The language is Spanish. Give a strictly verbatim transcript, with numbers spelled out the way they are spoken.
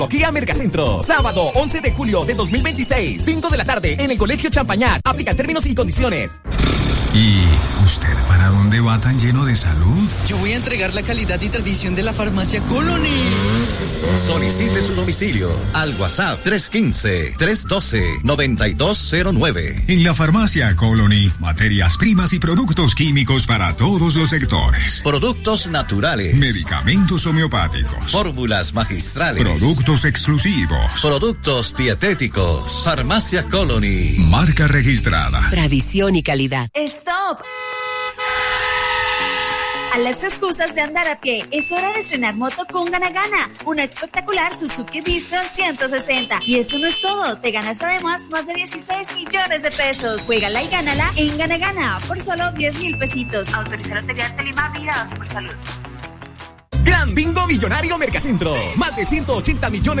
Kia Mercacentro. Sábado once de julio de dos mil veintiséis, cinco de la tarde en el Colegio Champañat. Aplica términos y condiciones. ¿Y usted para dónde va tan lleno de salud? Yo voy a entregar la calidad y tradición de la farmacia Colony. Solicite su domicilio al WhatsApp tres uno cinco, tres uno dos, nueve dos cero nueve. En la farmacia Colony, materias primas y productos químicos para todos los sectores. Productos naturales. Medicamentos homeopáticos. Fórmulas magistrales. Productos exclusivos. Productos dietéticos. Farmacia Colony. Marca registrada. Tradición y calidad. ¡Stop! A las excusas de andar a pie, es hora de estrenar moto con Gana Gana, una espectacular Suzuki Bistron ciento sesenta. Y eso no es todo, te ganas además más de dieciséis millones de pesos. Juégala y gánala en Gana Gana por solo diez mil pesitos. Autoriza Lotería de Tolima, vigilado por salud. Gran Bingo Millonario Mercacentro. Más de ciento ochenta millones